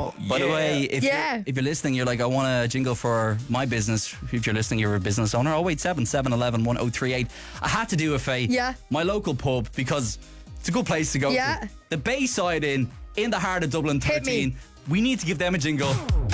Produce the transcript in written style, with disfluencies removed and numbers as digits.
By the way, if you're listening, you're like, I want a jingle for my business. If you're listening, you're a business owner. 087 711 1038. I had to do it, Faye. Yeah. My local pub, because it's a good place to go to. The Bayside Inn in the heart of Dublin 13. We need to give them a jingle.